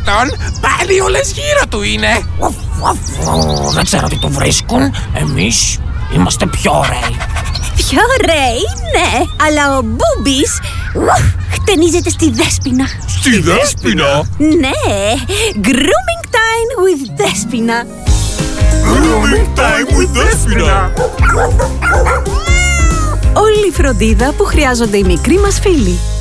αυτόν, πάλι όλες γύρω του είναι. Δεν ξέρω τι του βρίσκουν. Εμείς είμαστε πιο ωραίοι. Πιο ωραίοι, ναι, αλλά ο Μπούμπης χτενίζεται στη Δέσποινα. Στη Δέσποινα? Ναι, grooming time with Δέσποινα. Grooming time with Δέσποινα. Όλη η φροντίδα που χρειάζονται οι μικροί μας φίλοι.